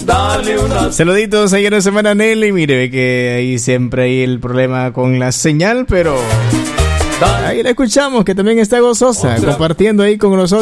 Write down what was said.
dale una... Saluditos ayer de semana, Nelly. Mire, ve que ahí siempre hay el problema con la señal, pero ahí la escuchamos, que también está gozosa, compartiendo ahí con nosotros.